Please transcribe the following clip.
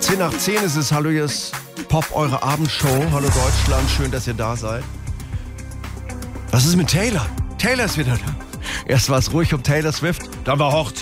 10 nach 10 ist es. Hallo, hier ist Pop, eure Abendshow. Hallo Deutschland, schön, dass ihr da seid. Was ist mit Taylor? Taylor ist wieder da. Erst war es ruhig um Taylor Swift, dann war Hochzeit.